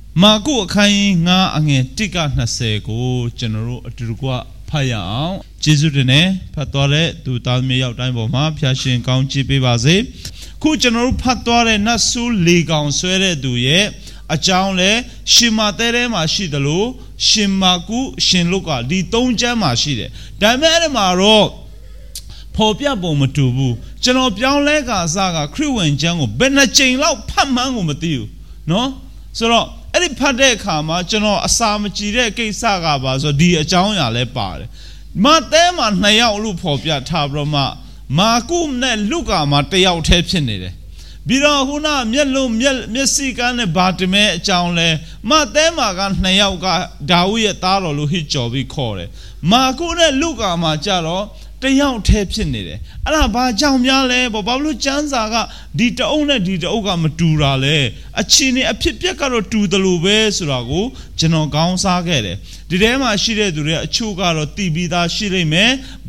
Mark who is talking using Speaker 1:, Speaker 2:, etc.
Speaker 1: မာကုအခန်းကြီး9အငယ်1က20ကိုကျွန်တော်တို့အတူတကွဖတ်ရအောင်ကျေးဇူးတင်နေဖတ်သွားတဲ့သူသားသမီးရောက်တိုင်းပေါ်မှာဖျားရှင်ကောင်းချီးပေးပါစေခုကျွန်တော်တို့ဖတ်သွားတဲ့နတ်ဆိုးလေကောင်ဆွဲတဲ့သူရဲ့အကြောင်းလဲရှင်မာတဲထဲမှာရှိတယ်လို့ရှင်မာကုရှင်လုကဒီ3ကျမ်းမှာရှိတယ်ဒါပေမဲ့အဲ့ဒီမှာတော့ဖော်ပြပုံမတူဘူးကျွန်တော်ပြောင်းလဲကာစားကခရစ်ဝင်ကျမ်းကိုဘယ်နှကြိမ်လောက်ဖတ်မှန်းကိုမသိဘူးနော်ဆိုတော့အဲ့ဒီဖတ်တဲ့အခါမှာကျွန်တော်အစာမကြည့်တဲ့ကိစ္စကပါဆိုဒီအကြောင်းအရာလဲပါတယ်မာတဲမှာ2ယောက်လို့ဖော်ပြထားပြီးတော့မာကုနဲ့လုကာမှာ1ယောက်တည်းဖြစ်နေတယ်ပြီးတော့ခုနမျက်စိကန်းနဲ့ဗာတမဲအကြောင်းလဲမာတဲမှာက2ယောက်ကဒါဝိရဲ့သားတော်လို့ဟစ်ကြော်ပြီးခေါ်တယ်မာကုနဲ့လုကာမှာကြတော့တယောက်တည်းဖြစ်နေတယ်အဲ့ဒါဘာကြောင့်များလဲဘာလို့ကျမ်းစာကဒီတအုပ်နဲ့ဒီတအုပ်ကမတူတာလဲအချင်းနဲ့အဖြစ်ပြက်ကတော့တူတယ်လို့ပဲဆိုတာကိုကျွန်တော်ကောင်းစားခဲ့တယ်ဒီထဲမှာရှိတဲ့သူတွေအချို့ကတော့တည်ပြီးသားရှိလိမ့်မယ်